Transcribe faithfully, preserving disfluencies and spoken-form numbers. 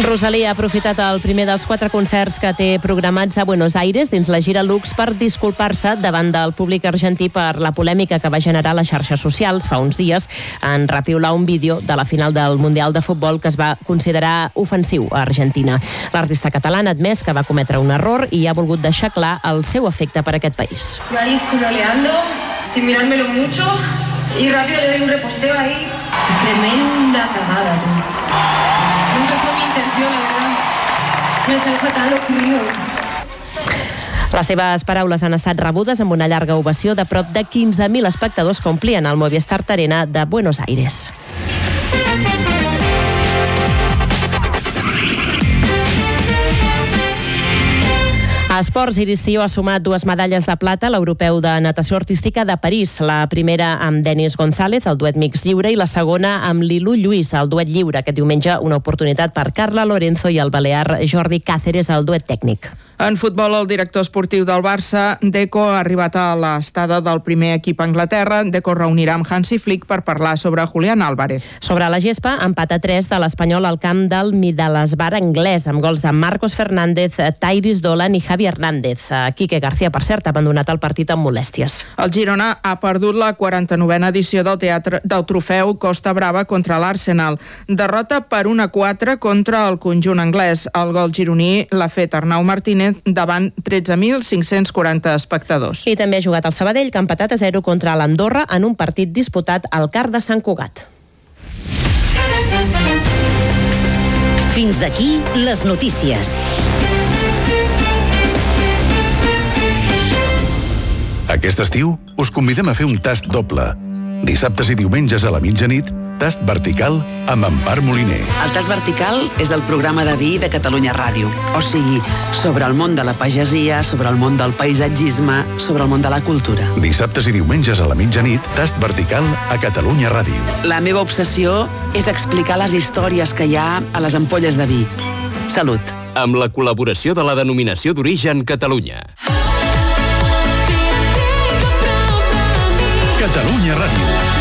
Rosalía ha aprofitat el primer dels quatre concerts que té programats a Buenos Aires dins la gira Lux per disculpar-se davant del públic argentí per la polèmica que va generar les xarxes socials fa uns dies en repiular un vídeo de la final del Mundial de Futbol que es va considerar ofensiu a Argentina. L'artista catalana ha admès que va cometre un error i ha volgut deixar clar el seu afecte per aquest país. Yo ahí scrolleando, sin mirármelo mucho, y rápido le doy un reposteo ahí. Tremenda cagada, tú. Nunca fue mi intención, la verdad. Me salió fatal ocurrido. Les seves paraules han estat rebudes amb una llarga ovació de prop de quinze mil espectadors que omplien el Movistar Arena de Buenos Aires. A esports, Iris Thió ha sumat dues medalles de plata a l'Europeu de Natació Artística de París. La primera amb Denis González, el duet mix lliure, i la segona amb Lilú Lluís, el duet lliure. Aquest diumenge una oportunitat per Carla Lorenzo i el balear Jordi Cáceres, el duet tècnic. En futbol, el director esportiu del Barça, Deco, ha arribat a l'estada del primer equip a Anglaterra. Deco reunirà amb Hansi Flick per parlar sobre Julián Álvarez. Sobre la gespa, empat a tres de l'Espanyol al camp del Middelesbar anglès, amb gols de Marcos Fernández, Tairis Dolan i Javi Hernández. Quique García, per cert, ha abandonat el partit amb molèsties. El Girona ha perdut la quaranta-novena edició del teatre del trofeu Costa Brava contra l'Arsenal. Derrota per un a quatre contra el conjunt anglès. El gol gironí l'ha fet Arnau Martínez davant tretze mil cinc-cents quaranta espectadors. I també ha jugat el Sabadell, que ha empatat a zero contra l'Andorra en un partit disputat al Car de Sant Cugat. Fins aquí les notícies. Aquest estiu us convidem a fer un tast doble. Dissabtes i diumenges a la mitjanit, tast vertical amb Empar Moliner. El tast vertical és el programa de vi de Catalunya Ràdio. O sigui, sobre el món de la pagesia, sobre el món del paisatgisme, sobre el món de la cultura. Dissabtes i diumenges a la mitjanit, tast vertical a Catalunya Ràdio. La meva obsessió és explicar les històries que hi ha a les ampolles de vi. Salut. Amb la col·laboració de la Denominació d'Origen Catalunya. Catalunya Ràdio.